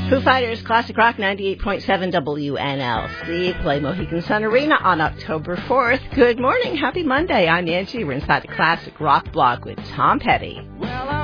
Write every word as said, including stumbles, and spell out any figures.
Foo Fighters, Classic Rock ninety-eight point seven W N L C, play Mohegan Sun Arena on October fourth. Good morning, happy Monday. I'm Angie. We're inside the Classic Rock block with Tom Petty. Well,